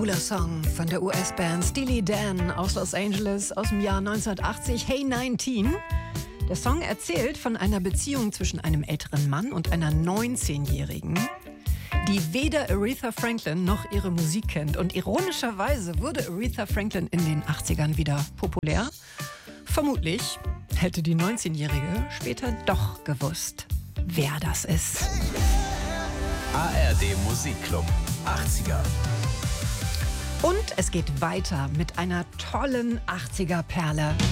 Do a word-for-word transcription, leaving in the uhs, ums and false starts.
cooler Song von der U S-Band Steely Dan aus Los Angeles aus dem Jahr neunzehnhundertachtzig, Hey neunzehn. Der Song erzählt von einer Beziehung zwischen einem älteren Mann und einer neunzehnjährigen, die weder Aretha Franklin noch ihre Musik kennt. Und ironischerweise wurde Aretha Franklin in den achtzigern wieder populär. Vermutlich hätte die neunzehnjährige später doch gewusst, wer das ist. A R D Musikclub achtziger. Und es geht weiter mit einer tollen achtziger-Perle.